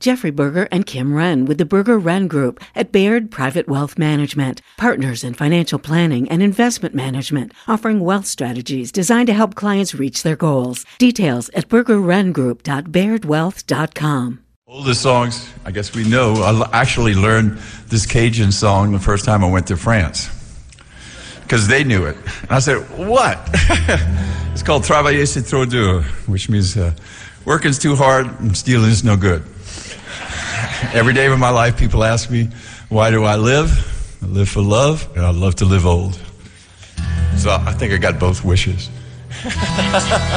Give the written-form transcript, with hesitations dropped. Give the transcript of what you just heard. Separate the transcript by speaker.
Speaker 1: Jeffrey Berger and Kim Wren with the Berger Wren Group at Baird Private Wealth Management, partners in financial planning and investment management, offering wealth strategies designed to help clients reach their goals. Details at burgerwrengroup.bairdwealth.com.
Speaker 2: Oldest songs, I guess we know. I actually learned this Cajun song the first time I went to France because they knew it. And I said, what? It's called Travailler c'est trop dur, which means working's too hard and stealing is no good. Every day of my life, people ask me, why do I live? I live for love, and I love to live old. So I think I got both wishes.